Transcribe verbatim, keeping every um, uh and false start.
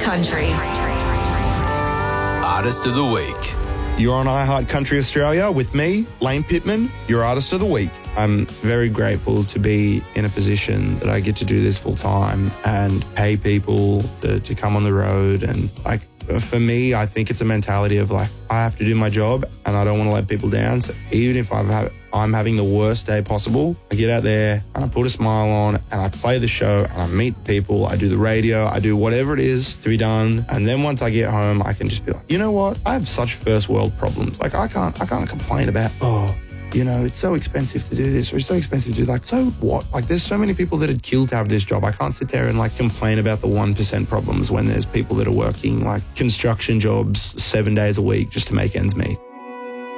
Country. Artist of the Week. You're on iHeart Country Australia with me, Lane Pittman, your Artist of the Week. I'm very grateful to be in a position that I get to do this full time and pay people to, to come on the road. And like, for me, I think it's a mentality of like, I have to do my job and I don't want to let people down. So even if I've had, I'm having the worst day possible, I get out there and I put a smile on and I play the show and I meet people, I do the radio, I do whatever it is to be done. And then once I get home, I can just be like, you know what? I have such first world problems. Like I can't, I can't complain about, oh, you know, it's so expensive to do this or it's so expensive to do like, so what? Like there's so many people that would kill to have this job. I can't sit there and like complain about the one percent problems when there's people that are working like construction jobs seven days a week just to make ends meet.